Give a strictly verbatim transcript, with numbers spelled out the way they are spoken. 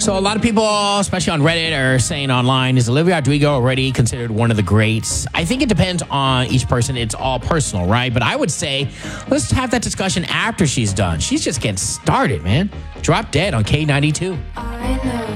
So a lot of people, especially on Reddit, are saying online, is Olivia Rodrigo already considered one of the greats? I think it depends on each person. It's all personal, right? But I would say, let's have that discussion after she's done. She's just getting started, man. Drop Dead on K ninety-two.